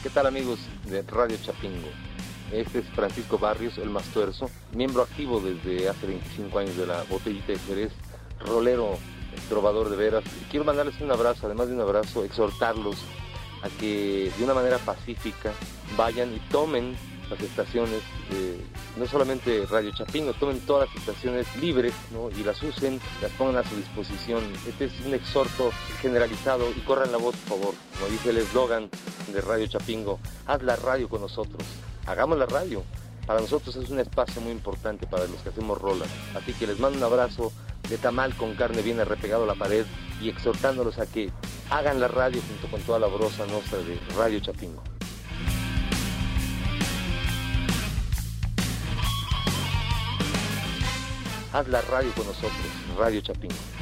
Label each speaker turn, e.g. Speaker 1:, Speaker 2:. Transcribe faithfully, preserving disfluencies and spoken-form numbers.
Speaker 1: ¿Qué tal, amigos de Radio Chapingo? Este es Francisco Barrios, el más tuerzo, miembro activo desde hace veinticinco años de la Botellita de Jerez, rolero, trovador de veras. Quiero mandarles un abrazo, además de un abrazo, exhortarlos a que de una manera pacífica vayan y tomen las estaciones, de, no solamente Radio Chapingo, tomen todas las estaciones libres, ¿no? Y las usen, las pongan a su disposición. Este es un exhorto generalizado y corran la voz, por favor. Como dice el eslogan de Radio Chapingo, haz la radio con nosotros, hagamos la radio. Para nosotros es un espacio muy importante para los que hacemos rolas. Así que les mando un abrazo de tamal con carne bien arrepegado a la pared y exhortándolos a que hagan la radio junto con toda la brosa nuestra de Radio Chapingo. Haz la radio con nosotros, Radio Chapingo.